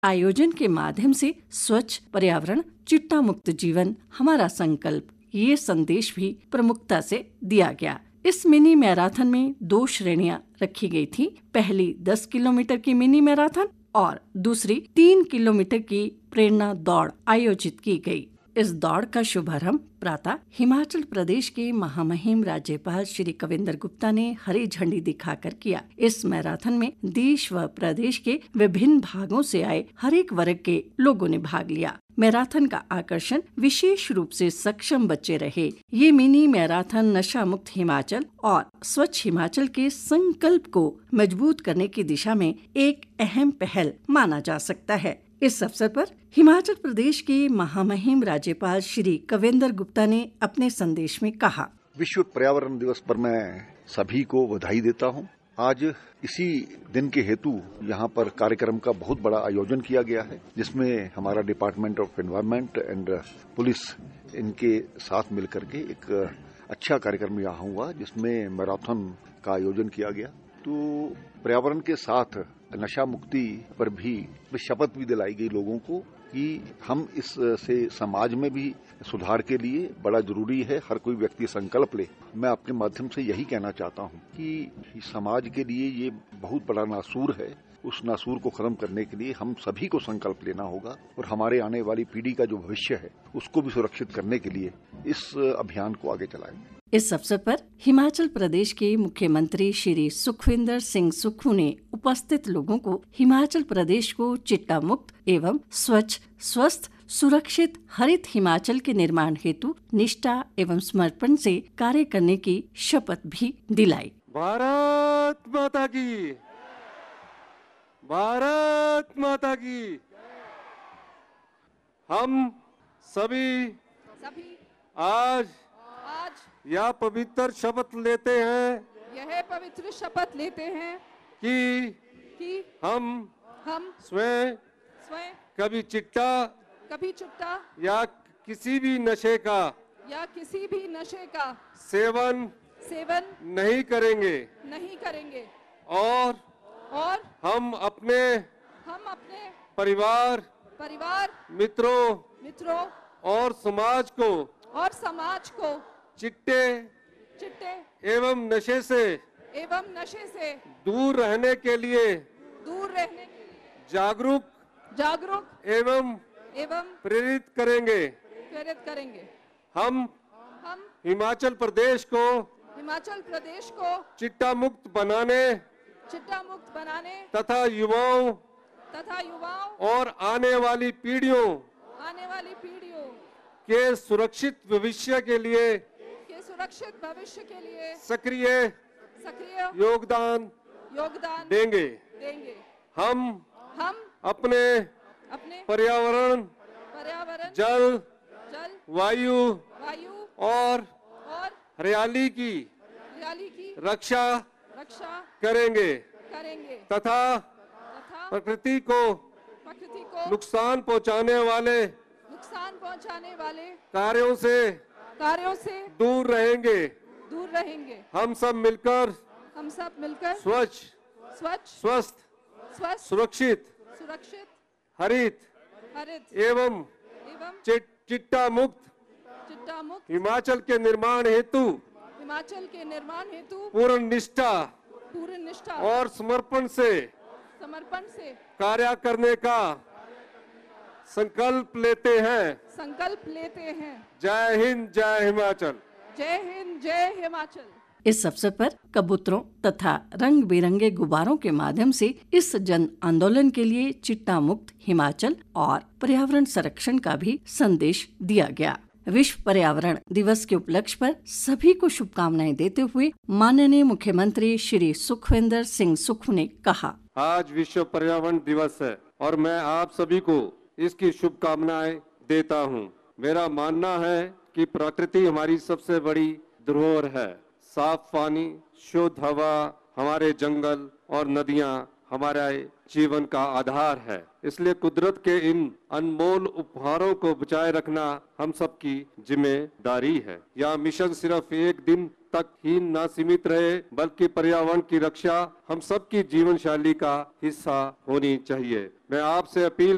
आयोजन के माध्यम से स्वच्छ पर्यावरण, चिट्टा मुक्त जीवन हमारा संकल्प, ये संदेश भी प्रमुखता से दिया गया। इस मिनी मैराथन में 2 श्रेणियां रखी गई थी। पहली 10 किलोमीटर की मिनी मैराथन और दूसरी 3 किलोमीटर की प्रेरणा दौड़ आयोजित की गई। इस दौड़ का शुभारंभ प्रातः हिमाचल प्रदेश के महामहिम राज्यपाल श्री कविंदर गुप्ता ने हरी झंडी दिखाकर किया। इस मैराथन में देश व प्रदेश के विभिन्न भागों से आए हर एक वर्ग के लोगों ने भाग लिया। मैराथन का आकर्षण विशेष रूप से सक्षम बच्चे रहे। ये मिनी मैराथन नशा मुक्त हिमाचल और स्वच्छ हिमाचल के संकल्प को मजबूत करने की दिशा में एक अहम पहल माना जा सकता है। इस अवसर पर हिमाचल प्रदेश के महामहिम राज्यपाल श्री कविंदर गुप्ता ने अपने संदेश में कहा, विश्व पर्यावरण दिवस पर मैं सभी को बधाई देता हूं। आज इसी दिन के हेतु यहाँ पर कार्यक्रम का बहुत बड़ा आयोजन किया गया है, जिसमें हमारा department of environment and police इनके साथ मिलकर के एक अच्छा कार्यक्रम यहाँ हुआ, जिसमें मैराथन का आयोजन किया गया। तो पर्यावरण के साथ नशा मुक्ति पर भी शपथ भी दिलाई गई लोगों को कि हम इससे समाज में भी सुधार के लिए बड़ा जरूरी है हर कोई व्यक्ति संकल्प ले। मैं आपके माध्यम से यही कहना चाहता हूं कि समाज के लिए ये बहुत बड़ा नासूर है। उस नासूर को खत्म करने के लिए हम सभी को संकल्प लेना होगा और हमारे आने वाली पीढ़ी का जो भविष्य है उसको भी सुरक्षित करने के लिए इस अभियान को आगे चलाएंगे। इस अवसर पर हिमाचल प्रदेश के मुख्यमंत्री श्री सुखविंदर सिंह सुक्खू ने उपस्थित लोगों को हिमाचल प्रदेश को चिट्टा मुक्त एवं स्वच्छ, स्वस्थ, सुरक्षित, हरित हिमाचल के निर्माण हेतु निष्ठा एवं समर्पण से कार्य करने की शपथ भी दिलाई। भारत माता की, भारत माता की। हम सभी आज यह पवित्र शपथ लेते हैं कि हम स्वयं कभी चिट्टा या किसी भी नशे का सेवन नहीं करेंगे और हम अपने परिवार मित्रों और समाज को चिट्टे एवं नशे से दूर रहने के लिए जागरूक एवं प्रेरित करेंगे। हम हिमाचल प्रदेश को चिट्टा मुक्त बनाने तथा युवाओं और आने वाली पीढ़ियों के सुरक्षित भविष्य के लिए सक्रिय योगदान देंगे। हम अपने पर्यावरण, जल, वायु और हरियाली की रक्षा करेंगे तथा प्रकृति को नुकसान पहुंचाने वाले कार्यों से दूर रहेंगे। हम सब मिलकर स्वच्छ, स्वस्थ, सुरक्षित, हरित एवं चिट्टा मुक्त हिमाचल के निर्माण हेतु पूर्ण निष्ठा और समर्पण से कार्य करने का संकल्प लेते हैं। जय हिंद, जय हिमाचल। जय हिमाचल। इस अवसर पर कबूतरों तथा रंग बिरंगे गुब्बारों के माध्यम से इस जन आंदोलन के लिए चिट्टा मुक्त हिमाचल और पर्यावरण संरक्षण का भी संदेश दिया गया। विश्व पर्यावरण दिवस के उपलक्ष्य पर सभी को शुभकामनाएं देते हुए माननीय मुख्यमंत्री श्री सुखविंदर सिंह सुक्खू ने कहा, आज विश्व पर्यावरण दिवस है और मैं आप सभी को इसकी शुभकामनाएं देता हूं। मेरा मानना है कि प्रकृति हमारी सबसे बड़ी धरोहर है। साफ पानी, शुद्ध हवा, हमारे जंगल और नदियां हमारे जीवन का आधार है। इसलिए कुदरत के इन अनमोल उपहारों को बचाए रखना हम सबकी जिम्मेदारी है। यह मिशन सिर्फ एक दिन तक ही न सीमित रहे, बल्कि पर्यावरण की रक्षा हम सबकी जीवन शैली का हिस्सा होनी चाहिए। मैं आपसे अपील